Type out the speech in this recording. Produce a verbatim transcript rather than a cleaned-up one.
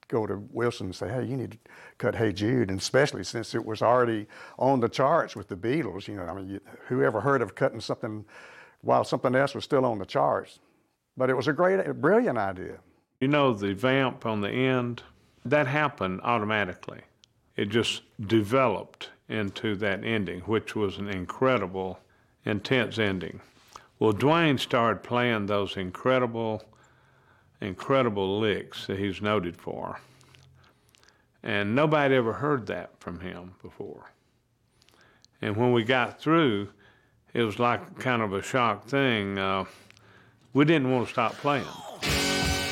go to Wilson and say, hey, you need to cut Hey Jude, and especially since it was already on the charts with the Beatles. You know, I mean, you, who ever heard of cutting something while something else was still on the charts? But it was a great, a brilliant idea. You know, the vamp on the end, that happened automatically. It just developed into that ending, which was an incredible, intense ending. Well, Duane started playing those incredible, incredible licks that he's noted for. And nobody ever heard that from him before. And when we got through, it was like kind of a shock thing. Uh, we didn't want to stop playing.